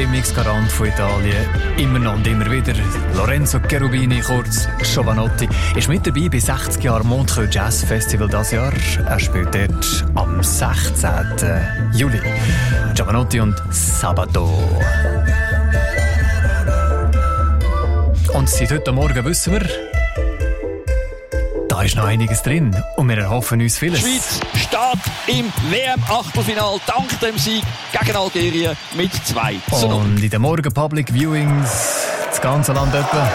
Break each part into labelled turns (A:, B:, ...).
A: Stimmungsgarant von Italien. Immer noch und immer wieder. Lorenzo Cherubini, kurz Giovanotti, ist mit dabei bei 60 Jahren Montreux Jazz Festival dieses Jahr. Er spielt dort am 16. Juli. Giovanotti und Sabato. Und seit heute Morgen wissen wir, da ist noch einiges drin und wir erhoffen uns vieles.
B: Die Schweiz steht im WM-Achtelfinal dank dem Sieg gegen Algerien mit 2:0.
A: Und in den Morgen Public Viewings das ganze Land etwa.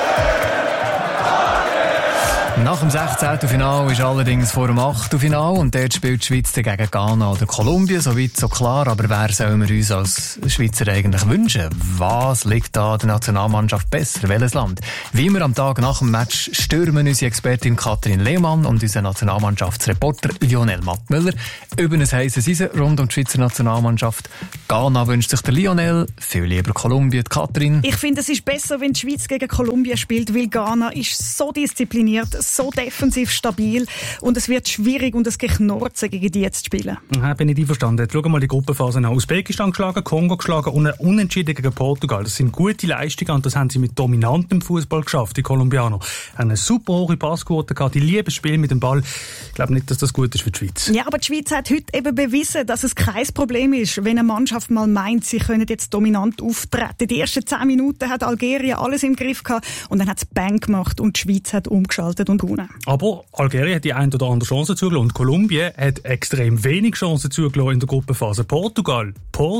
A: Nach dem 16. Final ist allerdings vor dem 8. Final und dort spielt die Schweiz gegen Ghana oder Kolumbien, soweit so klar. Aber wer sollen wir uns als Schweizer eigentlich wünschen? Was liegt da der Nationalmannschaft besser? Welches Land? Wie immer am Tag nach dem Match stürmen unsere Expertin Katrin Lehmann und unser Nationalmannschaftsreporter Lionel Mattmüller über ein heisses Eisen rund um die Schweizer Nationalmannschaft. Ghana wünscht sich der Lionel, viel lieber Kolumbien, die Katrin.
C: Ich finde, es ist besser, wenn die Schweiz gegen Kolumbien spielt, weil Ghana ist so diszipliniert, so defensiv stabil und es wird schwierig und es Geknurzen gegen die jetzt zu spielen.
D: Ja, bin ich einverstanden. Jetzt schauen wir mal die Gruppenphase an. Usbekistan geschlagen, Kongo geschlagen und ein Unentschieden gegen Portugal. Das sind gute Leistungen und das haben sie mit dominantem Fußball geschafft, die Kolumbianer. Haben eine super hohe Passquote gehabt, die lieben Spiel mit dem Ball. Ich glaube nicht, dass das gut ist für die Schweiz.
C: Ja, aber die Schweiz hat heute eben bewiesen, dass es kein Problem ist, wenn eine Mannschaft mal meint, sie können jetzt dominant auftreten. Die ersten 10 Minuten hat Algerien alles im Griff gehabt und dann hat es Bang gemacht und die Schweiz hat umgeschaltet und gewonnen.
D: Aber Algerien hat die ein oder andere Chance zugelassen und Kolumbien hat extrem wenig Chancen zugelassen in der Gruppenphase. Portugal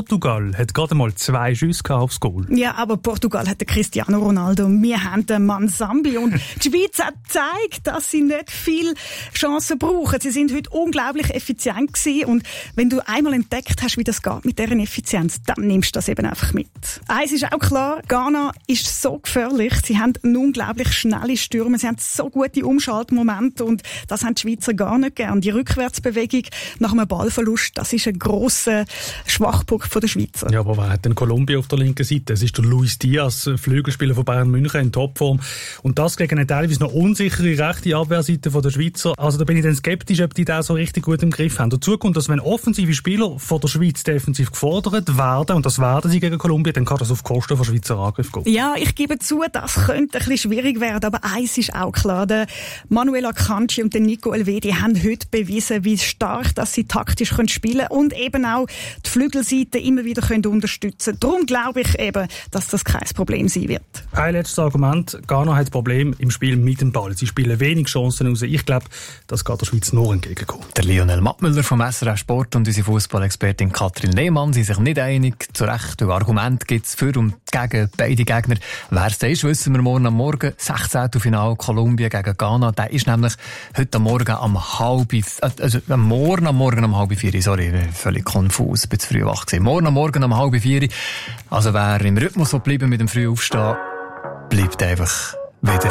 D: hat gerade mal 2 Schüsse aufs Goal.
C: Ja, aber Portugal hat den Cristiano Ronaldo, wir haben den Mansambi und die Schweiz hat gezeigt, dass sie nicht viel Chancen brauchen. Sie sind heute unglaublich effizient gewesen und wenn du einmal entdeckt hast, wie das geht mit deren Effizienz, dann nimmst du das eben einfach mit. Eins ist auch klar, Ghana ist so gefährlich, sie haben eine unglaublich schnelle Stürme, sie haben so gute Umschaltmomente und das haben die Schweizer gar nicht gern. Die Rückwärtsbewegung nach einem Ballverlust, das ist ein grosser Schwachpunkt der Schweizer.
D: Ja, aber wer hat denn Kolumbien auf der linken Seite? Es ist der Luis Diaz, Flügelspieler von Bayern München in Topform. Und das gegen eine teilweise noch unsichere rechte Abwehrseite der Schweizer. Also da bin ich dann skeptisch, ob die da so richtig gut im Griff haben. Dazu kommt, dass wenn offensive Spieler von der Schweiz defensiv gefordert werden, und das werden sie gegen Kolumbien, dann kann das auf Kosten von Schweizer Angriff gehen.
C: Ja, ich gebe zu, das könnte ein bisschen schwierig werden, aber eins ist auch klar, der Manuel Akanji und der Nico Elvedi haben heute bewiesen, wie stark dass sie taktisch spielen können und eben auch die Flügelseite immer wieder unterstützen können. Darum glaube ich eben, dass das kein Problem sein wird.
D: Ein letztes Argument. Ghana hat das Problem im Spiel mit dem Ball. Sie spielen wenig Chancen raus. Ich glaube, das geht der Schweiz nur entgegenkommen.
A: Der Lionel Mattmüller vom SRF Sport und unsere Fußballexpertin Katrin Lehmann sind sich nicht einig. Zu Recht, Argumente gibt es für und gegen beide Gegner. Wer es ist, wissen wir morgen am Morgen. 16. Final Kolumbien gegen Ghana. Der ist nämlich heute Morgen morgen am Morgen um 3:30. Sorry, völlig konfus, bin zu früh wach gewesen. Morgen am Morgen um 3:30. Also wer im Rhythmus bleiben mit dem Frühaufstehen, bleibt einfach wieder